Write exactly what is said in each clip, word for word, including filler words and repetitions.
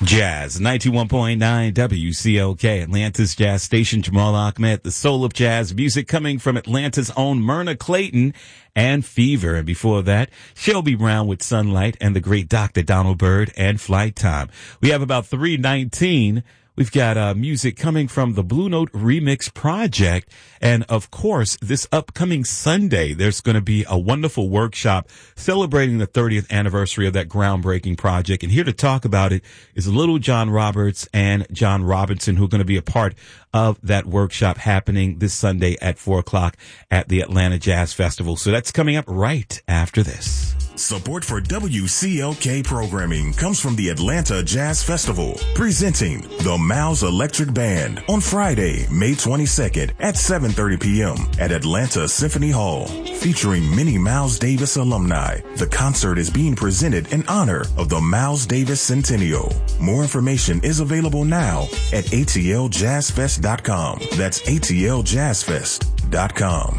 Jazz, ninety-one point nine W C L K, Atlanta's Jazz Station. Jamal Ahmed, the soul of jazz music coming from Atlanta's own Myrna Clayton and Fever. And before that, Shelby Brown with Sunlight and the great Doctor Donald Byrd and Flight Time. We have about three nineteen. We've got uh, music coming from the Blue Note Remix Project. And, of course, this upcoming Sunday, there's going to be a wonderful workshop celebrating the thirtieth anniversary of that groundbreaking project. And here to talk about it is Little John Roberts and John Robinson, who are going to be a part of that workshop happening this Sunday at four o'clock at the Atlanta Jazz Festival. So that's coming up right after this. Support for W C L K programming comes from the Atlanta Jazz Festival, presenting the Miles Electric Band on Friday, May twenty-second at seven thirty p.m. at Atlanta Symphony Hall, featuring many Miles Davis alumni. The concert is being presented in honor of the Miles Davis Centennial. More information is available now at A T L jazz fest dot com. That's A T L jazz fest dot com.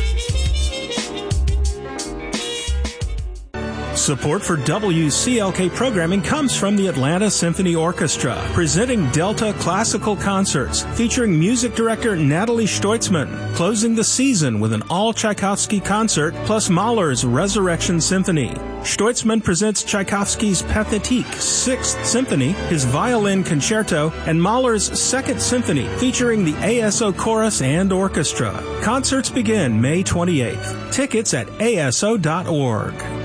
Support for W C L K programming comes from the Atlanta Symphony Orchestra, presenting Delta Classical Concerts, featuring music director Natalie Stoitzman, closing the season with an all-Tchaikovsky concert, plus Mahler's Resurrection Symphony. Stoitzman presents Tchaikovsky's Pathétique Sixth Symphony, his violin concerto, and Mahler's Second Symphony, featuring the A S O Chorus and Orchestra. Concerts begin May twenty-eighth. Tickets at A S O dot org.